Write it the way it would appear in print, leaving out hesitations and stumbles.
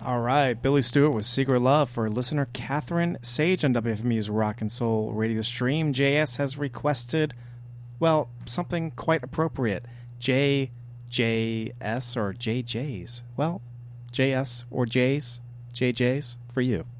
All right, Billy Stewart with Secret Love for listener Catherine Sage on WFMU's Rock and Soul radio stream. JS has requested, well, something quite appropriate. JJS or JJs. Well, JS or JJs for you.